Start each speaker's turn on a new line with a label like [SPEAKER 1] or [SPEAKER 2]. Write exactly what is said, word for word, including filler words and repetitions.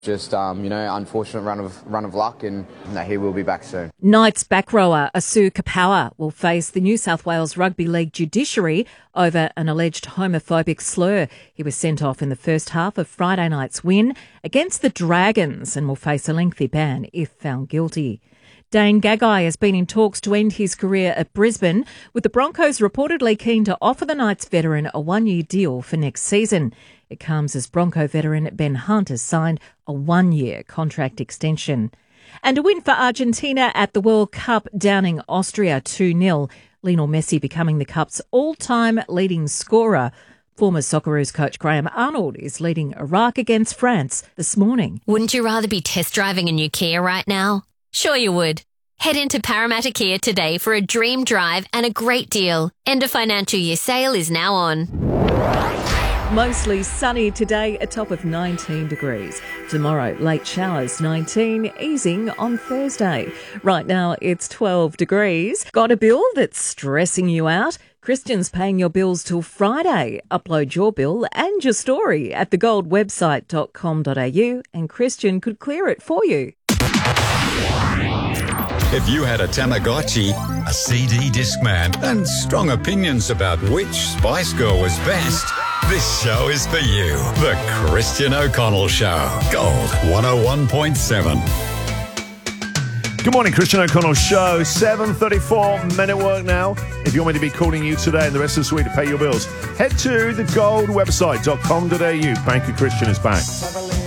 [SPEAKER 1] Just, um, you know, unfortunate run of run of luck, and no, he will be back soon.
[SPEAKER 2] Knights back rower Asu Kapawa will face the New South Wales Rugby League judiciary over an alleged homophobic slur. He was sent off in the first half of Friday night's win against the Dragons and will face a lengthy ban if found guilty. Dane Gagai has been in talks to end his career at Brisbane, with the Broncos reportedly keen to offer the Knights veteran a one-year deal for next season. It comes as Bronco veteran Ben Hunt has signed a one-year contract extension. And a win for Argentina at the World Cup, downing Austria two nil. Lionel Messi becoming the Cup's all-time leading scorer. Former Socceroos coach Graham Arnold is leading Iraq against France this morning.
[SPEAKER 3] Wouldn't you rather be test driving a new Kia right now? Sure you would. Head into Parramatta Kia today for a dream drive and a great deal. End of financial year sale is now on.
[SPEAKER 2] Mostly sunny today, a top of nineteen degrees. Tomorrow, late showers, nineteen, easing on Thursday. Right now, it's twelve degrees. Got a bill that's stressing you out? Christian's paying your bills till Friday. Upload your bill and your story at the gold website dot com dot a u and Christian could clear it for you.
[SPEAKER 4] If you had a Tamagotchi, a C D Discman, and strong opinions about which Spice Girl was best, this show is for you. The Christian O'Connell Show. Gold one oh one point seven.
[SPEAKER 5] Good morning, Christian O'Connell Show. seven thirty-four, minute work now. If you want me to be calling you today and the rest of the week to pay your bills, head to the gold website dot com dot a u. Banker Christian is back.